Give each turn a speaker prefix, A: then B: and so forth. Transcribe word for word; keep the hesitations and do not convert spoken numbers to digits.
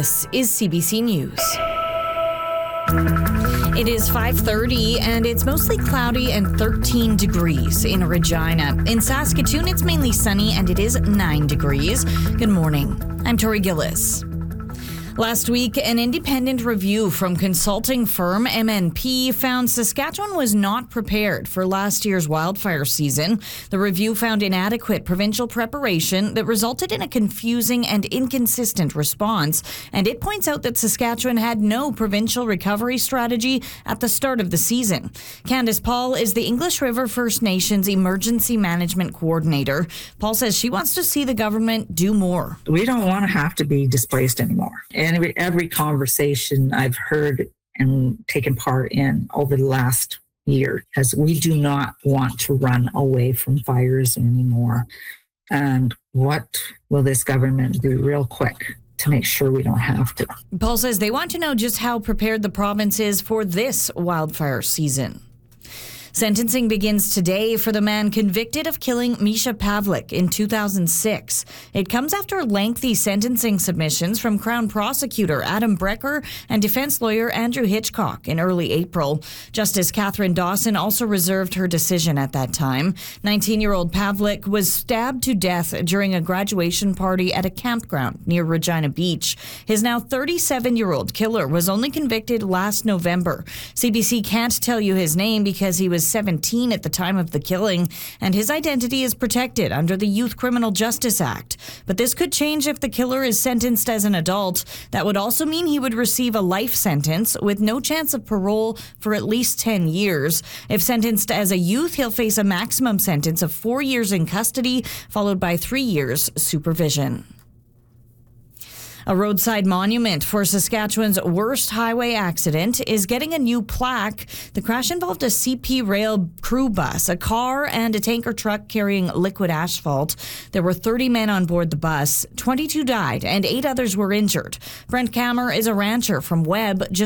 A: This is C B C News. It is five thirty and it's mostly cloudy and thirteen degrees in Regina. In Saskatoon, it's mainly sunny and it is nine degrees. Good morning. I'm Tori Gillis. Last week, an independent review from consulting firm M N P found Saskatchewan was not prepared for last year's wildfire season. The review found inadequate provincial preparation that resulted in a confusing and inconsistent response, and it points out that Saskatchewan had no provincial recovery strategy at the start of the season. Candice Paul is the English River First Nations Emergency Management Coordinator. Paul says she wants to see the government do more.
B: We don't want to have to be displaced anymore. And every, every conversation I've heard and taken part in over the last year, as we do not want to run away from fires anymore. And what will this government do real quick to make sure we don't have to?
A: Paul says they want to know just how prepared the province is for this wildfire season. Sentencing begins today for the man convicted of killing Misha Pavlik in two thousand six. It comes after lengthy sentencing submissions from Crown Prosecutor Adam Brecker and defense lawyer Andrew Hitchcock in early April. Justice Catherine Dawson also reserved her decision at that time. nineteen-year-old Pavlik was stabbed to death during a graduation party at a campground near Regina Beach. His now thirty-seven-year-old killer was only convicted last November. C B C can't tell you his name because he was seventeen at the time of the killing, and his identity is protected under the Youth Criminal Justice Act. But this could change if the killer is sentenced as an adult. That would also mean he would receive a life sentence with no chance of parole for at least ten years. If sentenced as a youth, he'll face a maximum sentence of four years in custody, followed by three years supervision. A roadside monument for Saskatchewan's worst highway accident is getting a new plaque. The crash involved a C P Rail crew bus, a car, and a tanker truck carrying liquid asphalt. There were thirty men on board the bus. twenty-two died and eight others were injured. Brent Kammer is a rancher from Webb, just